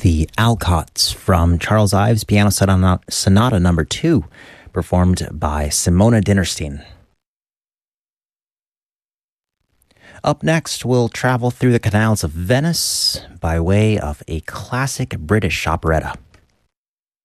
The Alcots from Charles Ives Piano Sonata Number 2, performed by Simona Dinnerstein. Up next, we'll travel through the canals of Venice by way of a classic British operetta.